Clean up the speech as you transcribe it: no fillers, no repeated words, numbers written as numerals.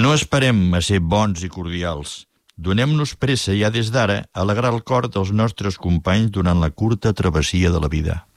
No esperem a ser bons i cordials. Donem-nos pressa ja des d'ara a alegrar el cor dels nostres companys durant la curta travessia de la vida.